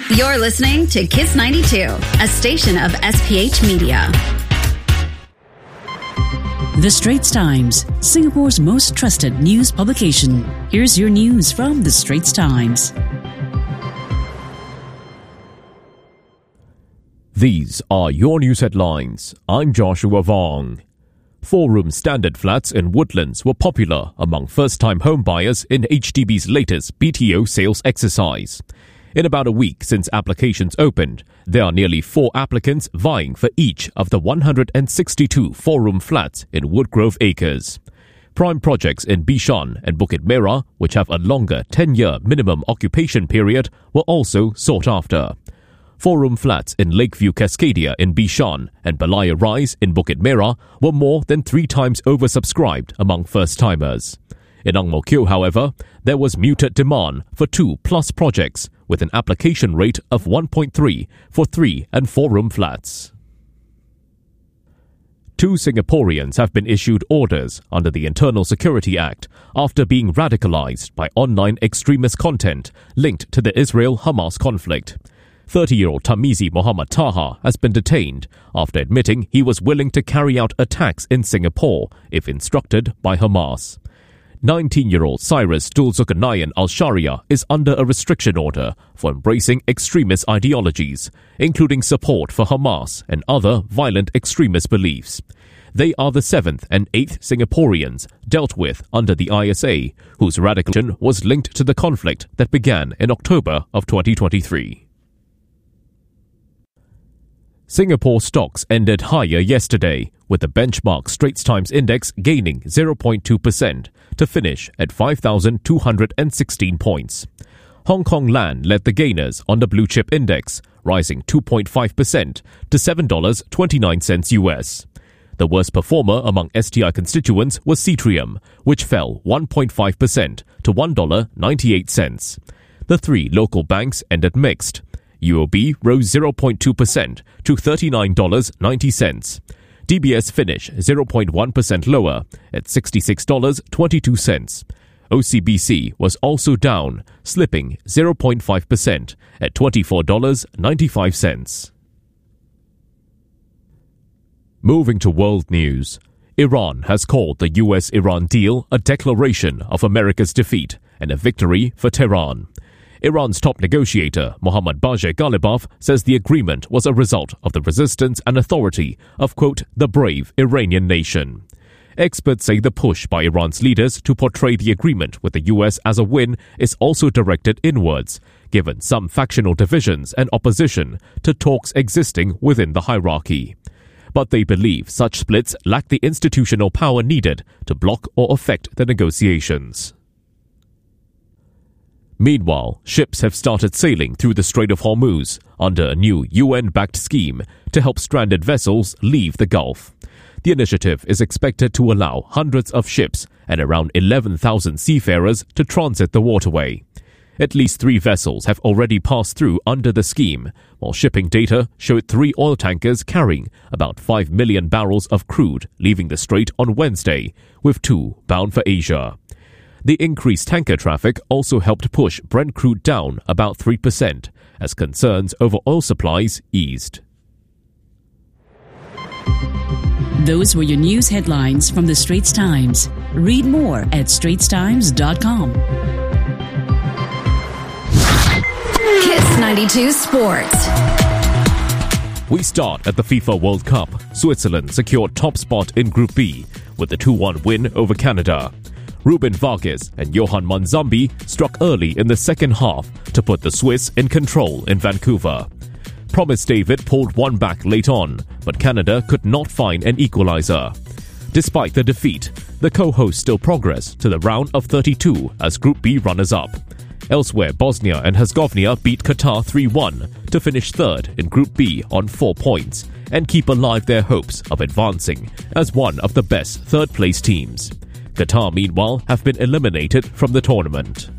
You're listening to Kiss 92, a station of SPH Media. The Straits Times, Singapore's most trusted news publication. Here's your news from The Straits Times. These are your news headlines. I'm Joshua Vong. 4-room standard flats in Woodlands were popular among first-time home buyers in HDB's latest BTO sales exercise. In about a week since applications opened, there are nearly 4 applicants vying for each of the 162 4-room flats in Woodgrove Acres. Prime projects in Bishan and Bukit Merah, which have a longer 10-year minimum occupation period, were also sought after. 4-room flats in Lakeview Cascadia in Bishan and Balaya Rise in Bukit Merah were more than 3 times oversubscribed among first-timers. In Ang Mo Kio, however, there was muted demand for 2+ projects, with an application rate of 1.3 for 3- and 4-room flats. 2 Singaporeans have been issued orders under the Internal Security Act after being radicalized by online extremist content linked to the Israel-Hamas conflict. 30-year-old Tamizi Muhammad Taha has been detained after admitting he was willing to carry out attacks in Singapore if instructed by Hamas. 19-year-old Cyrus Dulzukanayan Al-Sharia is under a restriction order for embracing extremist ideologies, including support for Hamas and other violent extremist beliefs. They are the 7th and 8th Singaporeans dealt with under the ISA, whose radicalism was linked to the conflict that began in October of 2023. Singapore stocks ended higher yesterday, with the benchmark Straits Times Index gaining 0.2% to finish at 5,216 points. Hong Kong Land led the gainers on the Blue Chip Index, rising 2.5% to $7.29 US. The worst performer among STI constituents was Cetrium, which fell 1.5% to $1.98. The 3 local banks ended mixed. UOB rose 0.2% to $39.90. DBS finished 0.1% lower at $66.22. OCBC was also down, slipping 0.5% at $24.95. Moving to world news, Iran has called the US-Iran deal a declaration of America's defeat and a victory for Tehran. Iran's top negotiator, Mohammad Bagher Ghalibaf, says the agreement was a result of the resistance and authority of, quote, the brave Iranian nation. Experts say the push by Iran's leaders to portray the agreement with the US as a win is also directed inwards, given some factional divisions and opposition to talks existing within the hierarchy. But they believe such splits lack the institutional power needed to block or affect the negotiations. Meanwhile, ships have started sailing through the Strait of Hormuz under a new UN-backed scheme to help stranded vessels leave the Gulf. The initiative is expected to allow hundreds of ships and around 11,000 seafarers to transit the waterway. At least 3 vessels have already passed through under the scheme, while shipping data showed 3 oil tankers carrying about 5 million barrels of crude leaving the strait on Wednesday, with 2 bound for Asia. The increased tanker traffic also helped push Brent crude down about 3% as concerns over oil supplies eased. Those were your news headlines from The Straits Times. Read more at straitstimes.com. Kiss 92 Sports. We start at the FIFA World Cup. Switzerland secured top spot in Group B with a 2-1 win over Canada. Ruben Vargas and Johan Manzambi struck early in the second half to put the Swiss in control in Vancouver. Promise David pulled one back late on, but Canada could not find an equalizer. Despite the defeat, the co-hosts still progressed to the round of 32 as Group B runners-up. Elsewhere, Bosnia and Herzegovina beat Qatar 3-1 to finish third in Group B on 4 points and keep alive their hopes of advancing as one of the best third-place teams. Qatar, meanwhile, have been eliminated from the tournament.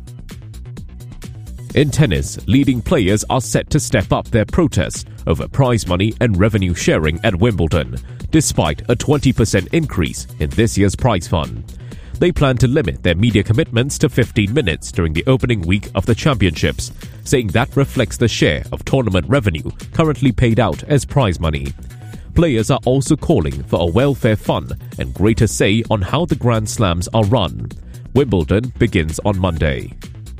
In tennis, leading players are set to step up their protest over prize money and revenue sharing at Wimbledon, despite a 20% increase in this year's prize fund. They plan to limit their media commitments to 15 minutes during the opening week of the championships, saying that reflects the share of tournament revenue currently paid out as prize money. Players are also calling for a welfare fund and greater say on how the Grand Slams are run. Wimbledon begins on Monday.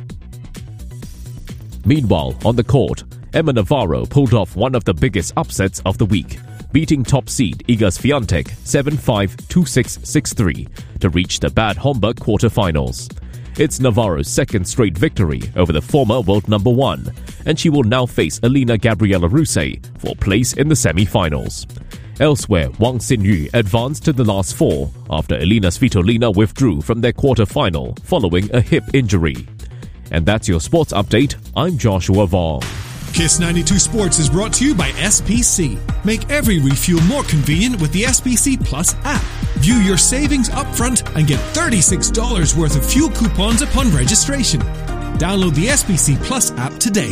Meanwhile, on the court, Emma Navarro pulled off one of the biggest upsets of the week, beating top seed Iga Swiatek 7-5, 2-6, 6-3 to reach the Bad Homburg quarterfinals. It's Navarro's second straight victory over the former world number one, and she will now face Elena Gabriela Ruse for place in the semi-finals. Elsewhere, Wang Xinyu advanced to the last four after Elena Svitolina withdrew from their quarterfinal following a hip injury. And that's your sports update. I'm Joshua Vong. Kiss 92 Sports is brought to you by SPC. Make every refuel more convenient with the SPC Plus app. View your savings upfront and get $36 worth of fuel coupons upon registration. Download the SPC Plus app today.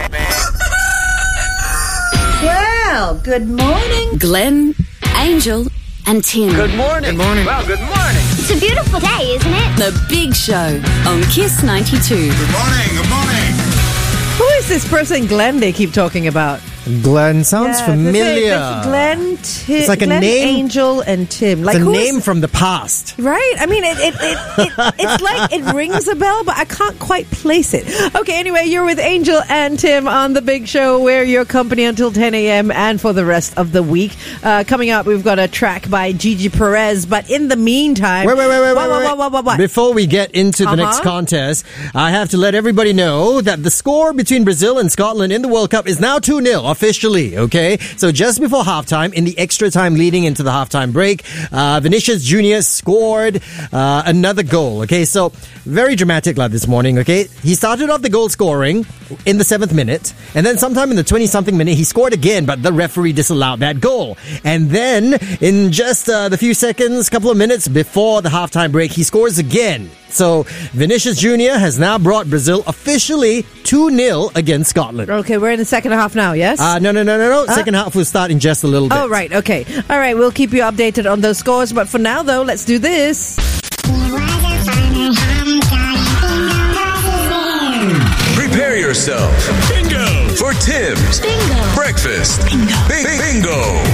Well, good morning, Glenn, Angel, and Tim. Good morning. Good morning. Well, good morning. It's a beautiful day, isn't it? The Big Show on Kiss 92. Good morning. Good morning. Who is this person, Glenn, they keep talking about? Glenn sounds familiar. It's Glenn, It's like a Glenn, name. Angel, and Tim. Like It's a name from the past. Right? I mean, it's like it rings a bell, but I can't quite place it. Okay, anyway, you're with Angel and Tim on The Big Show. We're your company until 10 a.m. and for the rest of the week. Coming up, we've got a track by Gigi Perez, but in the meantime... Wait. What? Before we get into the next contest, I have to let everybody know that the score between Brazil and Scotland in the World Cup is now 2-0 officially, okay? So just before halftime, in the extra time leading into the halftime break, Vinicius Jr. scored another goal, okay? So very dramatic this morning, okay? He started off the goal scoring in the 7th minute, and then sometime in the 20-something minute, he scored again, but the referee disallowed that goal. And then in just the few seconds, couple of minutes before the halftime break, he scores again. So Vinicius Jr. has now brought Brazil officially 2-0 against Scotland. Okay, we're in the second half now, yes? No. Second half will start in just a little bit. Oh, right, okay. All right, we'll keep you updated on those scores, but for now, though, let's do this. Prepare yourself. Bingo. For Tim's Bingo. Breakfast. Bingo.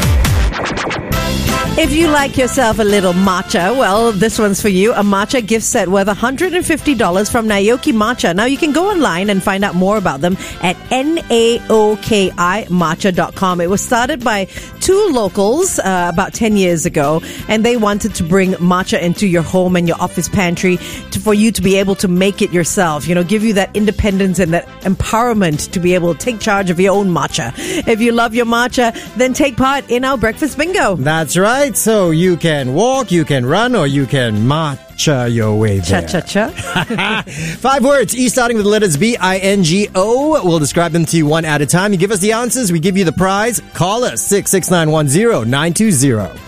If you like yourself a little matcha, well, this one's for you. A matcha gift set worth $150 from Naoki Matcha. Now, you can go online and find out more about them at naokimatcha.com. It was started by two locals about 10 years ago, and they wanted to bring matcha into your home and your office pantry for you to be able to make it yourself. You know, give you that independence and that empowerment to be able to take charge of your own matcha. If you love your matcha, then take part in our breakfast bingo. That's right. So you can walk, you can run, or you can matcha your way there. Cha-cha-cha. 5 words, each starting with the letters B-I-N-G-O. We'll describe them to you one at a time. You give us the answers, we give you the prize. Call us 66910 920.